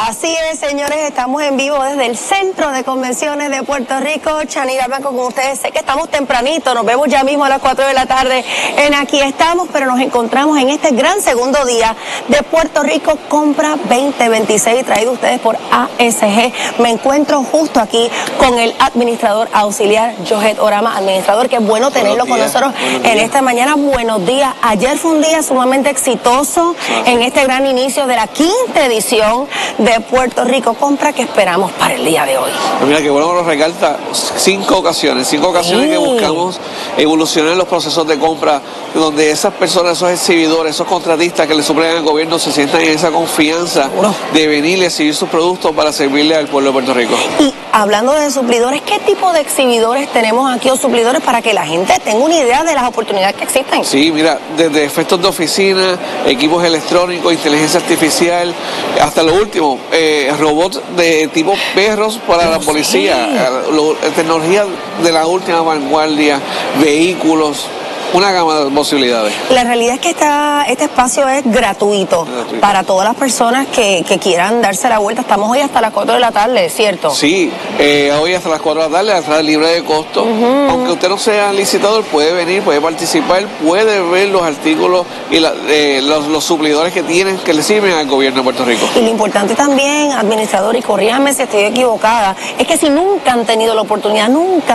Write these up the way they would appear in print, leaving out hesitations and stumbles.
Así es, señores, estamos en vivo desde el Centro de Convenciones de Puerto Rico. Chanira Blanco con ustedes. Sé que estamos tempranito, nos vemos ya mismo a las 4 de la tarde en Aquí Estamos, pero nos encontramos en este gran segundo día de Puerto Rico Compra 2026, traído a ustedes por ASG. Me encuentro justo aquí con el administrador auxiliar, Johet Orama, administrador, que es bueno tenerlo con nosotros en esta mañana. Buenos días. Ayer fue un día sumamente exitoso en este gran inicio de la quinta edición de Puerto Rico Compra que esperamos para el día de hoy. Pues mira, que bueno nos recalta cinco ocasiones que buscamos evolucionar los procesos de compra, donde esas personas, esos exhibidores, esos contratistas que le suplen al gobierno se sientan en esa confianza de venir y exhibir sus productos para servirle al pueblo de Puerto Rico. Y hablando de suplidores, ¿qué tipo de exhibidores tenemos aquí o suplidores para que la gente tenga una idea de las oportunidades que existen? Sí, mira, desde efectos de oficina, equipos electrónicos, inteligencia artificial, hasta lo último, robots de tipo perros para la policía, tecnología de la última vanguardia, vehículos, una gama de posibilidades. La realidad es que este espacio es gratuito para todas las personas que quieran darse la vuelta. Estamos hoy hasta las 4 de la tarde, ¿cierto? Sí, hoy hasta las 4 de la tarde, hasta libre de costo. Aunque usted no sea licitador, puede venir, puede participar, puede ver los artículos y los suplidores que tienen, que le sirven al gobierno de Puerto Rico. Y lo importante también, administrador, y corríjame si estoy equivocada, es que si nunca han tenido la oportunidad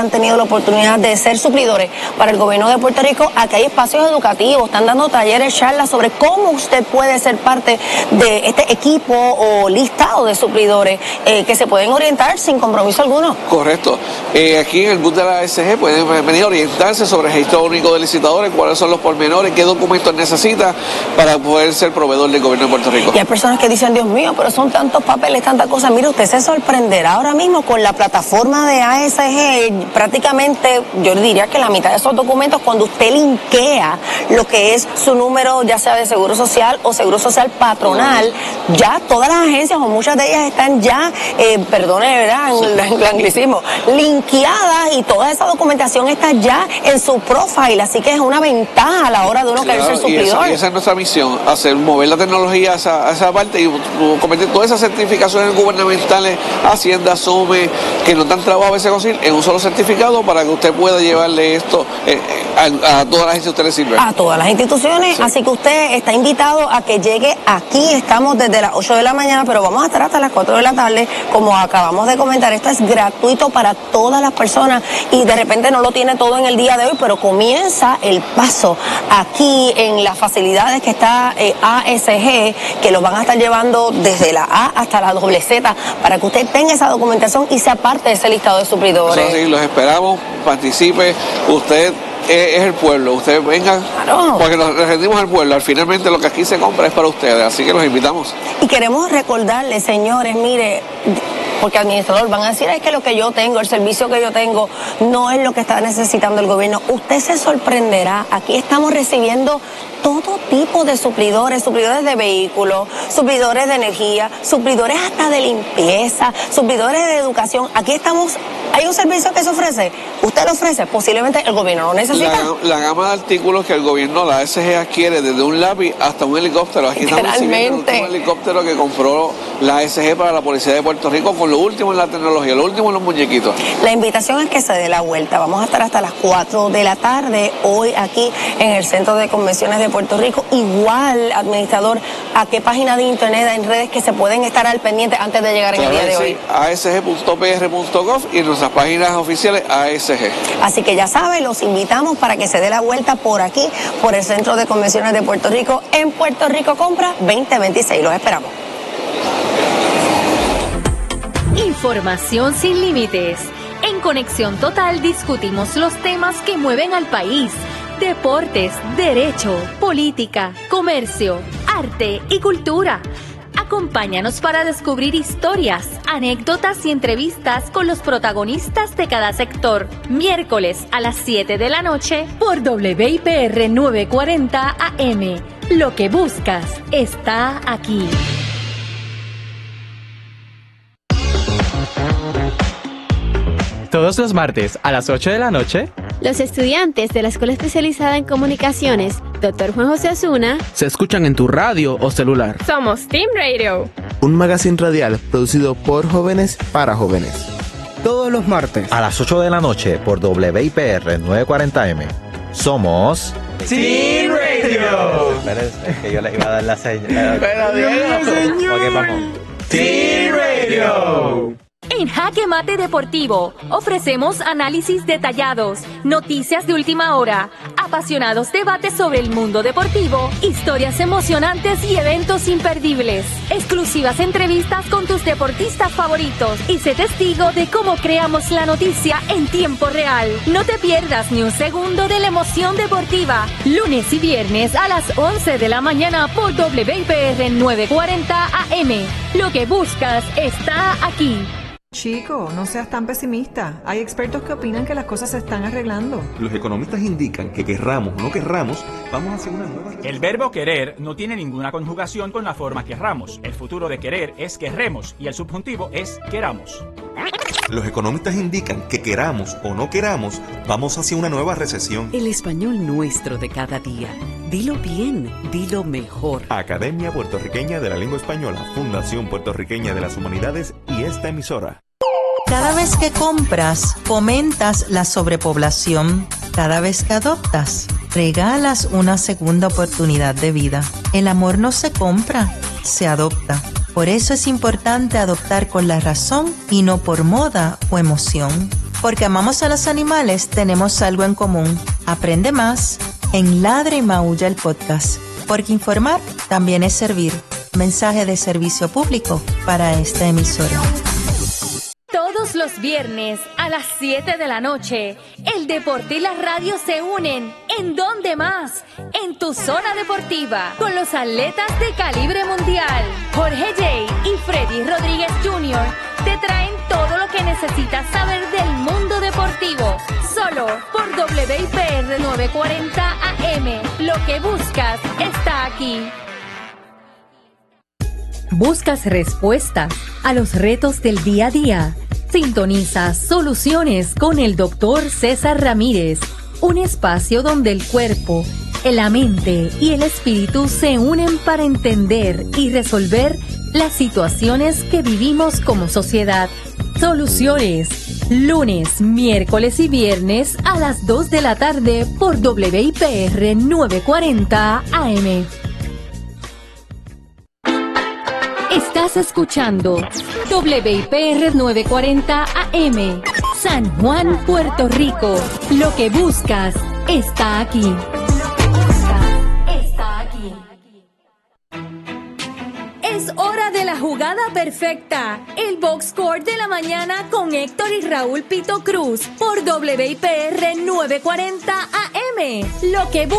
de ser suplidores para el gobierno de Puerto Rico, aquí hay espacios educativos, están dando talleres, charlas sobre cómo usted puede ser parte de este equipo o listado de suplidores que se pueden orientar sin compromiso alguno. Correcto. Aquí en el bus de la ASG pueden venir a orientarse sobre el registro único de licitadores, cuáles son los pormenores, qué documentos necesita para poder ser proveedor del gobierno de Puerto Rico. Y hay personas que dicen, Dios mío, pero son tantos papeles, tantas cosas. Mire, usted se sorprenderá ahora mismo con la plataforma de ASG, prácticamente yo diría que la mitad de esos documentos, cuando usted linkea lo que es su número, ya sea de seguro social o seguro social patronal, ya todas las agencias o muchas de ellas están ya, perdone, ¿verdad? En anglicismo, linkeadas, y toda esa documentación está ya en su profile, así que es una ventaja a la hora de uno querer ser suplidor. Y esa es nuestra misión, mover la tecnología a esa parte y convertir todas esas certificaciones gubernamentales, Hacienda, Asume, que nos dan trabajo a veces conseguir, en un solo certificado para que usted pueda llevarle esto a todas las instituciones. A todas las instituciones, sí. Así que usted está invitado a que llegue aquí. Estamos desde las 8 de la mañana, pero vamos a estar hasta las 4 de la tarde, como acabamos de comentar. Esto es gratuito para todas las personas y de repente no lo tiene todo en el día de hoy, pero comienza el paso aquí en las facilidades que está ASG, que los van a estar llevando desde la A hasta la Z, para que usted tenga esa documentación y sea parte de ese listado de suplidores. Sí, los esperamos, participe, usted es el pueblo, ustedes vengan, porque nos rendimos al pueblo. Finalmente lo que aquí se compra es para ustedes, así que los invitamos. Y queremos recordarles, señores, mire, porque administrador van a decir, es que lo que yo tengo, el servicio que yo tengo, no es lo que está necesitando el gobierno. Usted se sorprenderá, aquí estamos recibiendo todo tipo de suplidores de vehículos, suplidores de energía, suplidores hasta de limpieza, suplidores de educación. Aquí estamos, hay un servicio que se ofrece, usted lo ofrece, posiblemente el gobierno lo necesita. La gama de artículos que el gobierno, la ASG, adquiere, desde un lápiz hasta un helicóptero. Aquí estamos recibiendo el último helicóptero que compró la ASG para la Policía de Puerto Rico, con lo último en la tecnología, lo último en los muñequitos. La invitación es que se dé la vuelta. Vamos a estar hasta las 4 de la tarde hoy aquí en el Centro de Convenciones de Puerto Rico. Igual, administrador, ¿a qué página de internet, en redes que se pueden estar al pendiente antes de llegar en el día de hoy? asg.pr.gov y nuestras páginas oficiales ASG. Así que ya saben, los invitamos para que se dé la vuelta por aquí, por el Centro de Convenciones de Puerto Rico, en Puerto Rico Compra 2026. Los esperamos. Información sin límites. En Conexión Total discutimos los temas que mueven al país. Deportes, derecho, política, comercio, arte y cultura. Acompáñanos para descubrir historias, anécdotas y entrevistas con los protagonistas de cada sector. Miércoles a las 7 de la noche por WIPR 940 AM. Lo que buscas está aquí. Todos los martes a las 8 de la noche, Los estudiantes de la Escuela Especializada en Comunicaciones, Dr. Juan José Osuna, se escuchan en tu radio o celular. Somos Team Radio, un magazine radial producido por jóvenes para jóvenes. Todos los martes a las 8 de la noche por WIPR 940M. Somos Team Radio. Es que yo le iba a dar la señal. Pero Diego, ok, vamos. Team Radio. En Jaque Mate Deportivo ofrecemos análisis detallados, noticias de última hora, apasionados debates sobre el mundo deportivo, historias emocionantes y eventos imperdibles, exclusivas entrevistas con tus deportistas favoritos y sé testigo de cómo creamos la noticia en tiempo real. No te pierdas ni un segundo de la emoción deportiva. Lunes y viernes a las 11 de la mañana por WIPR 940 AM. Lo que buscas está aquí. Chico, no seas tan pesimista. Hay expertos que opinan que las cosas se están arreglando. Los economistas indican que querramos o no querramos, vamos hacia una nueva... El verbo querer no tiene ninguna conjugación con la forma querramos. El futuro de querer es querremos y el subjuntivo es queramos. Los economistas indican que queramos o no queramos, vamos hacia una nueva recesión. El español nuestro de cada día. Dilo bien, dilo mejor. Academia Puertorriqueña de la Lengua Española, Fundación Puertorriqueña de las Humanidades y esta emisora. Cada vez que compras, fomentas la sobrepoblación. Cada vez que adoptas, regalas una segunda oportunidad de vida. El amor no se compra, se adopta. Por eso es importante adoptar con la razón y no por moda o emoción. Porque amamos a los animales, tenemos algo en común. Aprende más en Ladra y Maulla el podcast. Porque informar también es servir. Mensaje de servicio público para esta emisora. Todos los viernes a las 7 de la noche, el deporte y la radio se unen. ¿En dónde más? En tu zona deportiva, con los atletas de calibre mundial. Jorge J. y Freddy Rodríguez Jr. te traen todo lo que necesitas saber del mundo deportivo. Solo por WIPR 940 AM. Lo que buscas está aquí. ¿Buscas respuestas a los retos del día a día? Sintoniza Soluciones con el Dr. César Ramírez, un espacio donde el cuerpo, la mente y el espíritu se unen para entender y resolver las situaciones que vivimos como sociedad. Soluciones, lunes, miércoles y viernes a las 2 de la tarde por WIPR 940 AM. Estás escuchando WIPR 940 AM, San Juan, Puerto Rico. Lo que buscas está aquí. Es hora de la jugada perfecta. El Box Score de la mañana con Héctor y Raúl Pito Cruz por WIPR 940 AM. Lo que